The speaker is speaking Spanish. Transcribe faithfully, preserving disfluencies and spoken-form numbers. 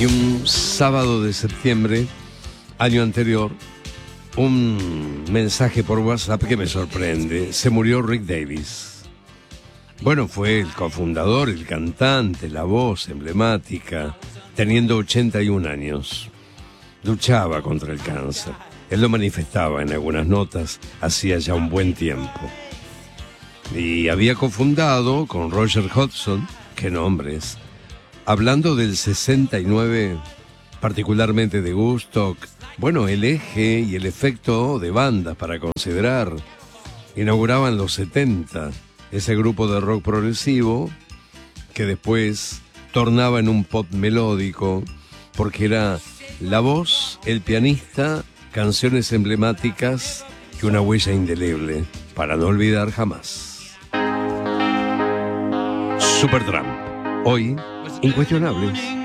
Y un sábado de septiembre, año anterior, un mensaje por WhatsApp que me sorprende. Se murió Rick Davies. Bueno, fue el cofundador, el cantante, la voz emblemática, teniendo ochenta y un años. Luchaba contra el cáncer. Él lo manifestaba en algunas notas hacía ya un buen tiempo. Y había cofundado con Roger Hodgson, qué nombres, hablando del sesenta y nueve, particularmente de Woodstock, bueno, el eje y el efecto de bandas para considerar. Inauguraban los setenta, ese grupo de rock progresivo que después tornaba en un pop melódico, porque era la voz, el pianista, canciones emblemáticas y una huella indeleble para no olvidar jamás. Supertramp, hoy, incuestionables.